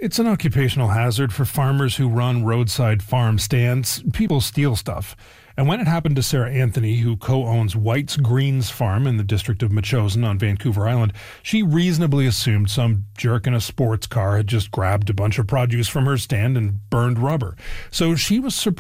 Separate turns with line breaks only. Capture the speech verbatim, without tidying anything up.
It's an occupational hazard for farmers who run roadside farm stands. People steal stuff. And when it happened to Sarah Anthony, who co-owns White's Greens Farm in the district of Metchosin on Vancouver Island, she reasonably assumed some jerk in a sports car had just grabbed a bunch of produce from her stand and burned rubber. So she was surprised